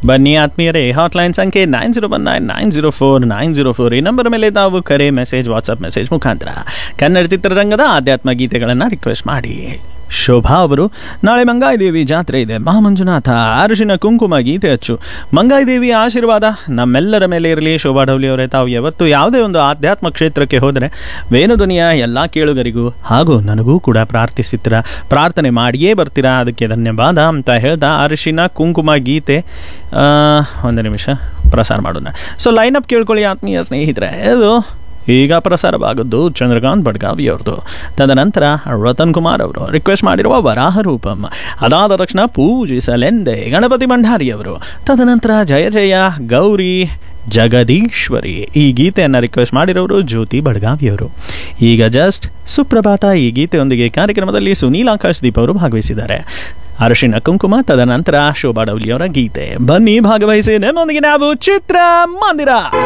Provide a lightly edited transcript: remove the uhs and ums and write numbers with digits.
ಬನ್ನಿ ಆತ್ಮೀಯರೇ, ಹಾಟ್ಲೈನ್ ಸಂಖ್ಯೆ 9019904904 ಈ ನಂಬರ್ ಮೇಲೆ ತಾವು ಕರೆ, ಮೆಸೇಜ್, ವಾಟ್ಸಪ್ ಮೆಸೇಜ್ ಮುಖಾಂತರ ಕನ್ನಡ ಚಿತ್ರರಂಗದ ಆಧ್ಯಾತ್ಮ ಗೀತೆಗಳನ್ನು ರಿಕ್ವೆಸ್ಟ್ ಮಾಡಿ. ಶೋಭಾ ಅವರು, ನಾಳೆ ಮಂಗಾಯಿದೇವಿ ಜಾತ್ರೆ ಇದೆ, ಮಂಜುನಾಥ ಅರಿಶಿನ ಕುಂಕುಮ ಗೀತೆ ಹಚ್ಚು. ಮಂಗಾಯಿದೇವಿ ಆಶೀರ್ವಾದ ನಮ್ಮೆಲ್ಲರ ಮೇಲೆ ಇರಲಿ. ಶೋಭಾ ಡೌಲಿ ಅವರೇ, ತಾವು ಯಾವತ್ತು ಯಾವುದೇ ಒಂದು ಆಧ್ಯಾತ್ಮ ಕ್ಷೇತ್ರಕ್ಕೆ ಹೋದರೆ ವೇಣುಧ್ವನಿಯ ಎಲ್ಲ ಕೇಳುಗರಿಗೂ ಹಾಗೂ ನನಗೂ ಕೂಡ ಪ್ರಾರ್ಥನೆ ಮಾಡಿಯೇ ಬರ್ತೀರಾ, ಅದಕ್ಕೆ ಧನ್ಯವಾದ ಅಂತ ಹೇಳ್ದ ಅರಿಶಿನ ಕುಂಕುಮ ಗೀತೆ ಒಂದು ನಿಮಿಷ ಪ್ರಸಾರ ಮಾಡೋಣ. ಸೊ ಲೈನಪ್ ಕೇಳ್ಕೊಳ್ಳಿ ಆತ್ಮೀಯ ಸ್ನೇಹಿತರೆ. ಇದು ಈಗ ಪ್ರಸಾರವಾಗದ್ದು ಚಂದ್ರಕಾಂತ್ ಬಡ್ಗಾವಿ ಅವ್ರದ್ದು. ತದನಂತರ ರತನ್ ಕುಮಾರ್ ಅವರು ರಿಕ್ವೆಸ್ಟ್ ಮಾಡಿರುವ ವರಾಹ ರೂಪಂ, ಅದಾದ ತಕ್ಷಣ ಪೂಜಿಸಲೆಂದೆ ಗಣಪತಿ ಭಂಡಾರಿಯವರು, ತದನಂತರ ಜಯ ಜಯ ಗೌರಿ ಜಗದೀಶ್ವರಿ ಈ ಗೀತೆಯನ್ನು ರಿಕ್ವೆಸ್ಟ್ ಮಾಡಿರೋರು ಜ್ಯೋತಿ ಬಡ್ಗಾವಿಯವರು. ಈಗ ಜಸ್ಟ್ ಸುಪ್ರಭಾತ ಈ ಗೀತೆಯೊಂದಿಗೆ ಕಾರ್ಯಕ್ರಮದಲ್ಲಿ ಸುನೀಲ್ ಆಕಾಶದೀಪ್ ಅವರು ಭಾಗವಹಿಸಿದ್ದಾರೆ. ಅರಿಶಿನ ಕುಂಕುಮ, ತದನಂತರ ಶೋಭಾ ಡೌಲಿ ಅವರ ಗೀತೆ. ಬನ್ನಿ ಭಾಗವಹಿಸಿ, ನಮ್ಮೊಂದಿಗೆ ನಾವು ಚಿತ್ರ ಮಂದಿರ.